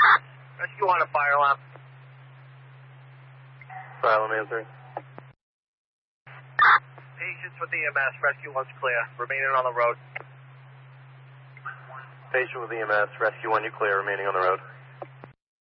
Rescue 1, a fire alarm. Fire alarm answering. Patients with EMS, Rescue 1's clear. Remaining on the road. Patient with EMS, Rescue 1, you clear, remaining on the road.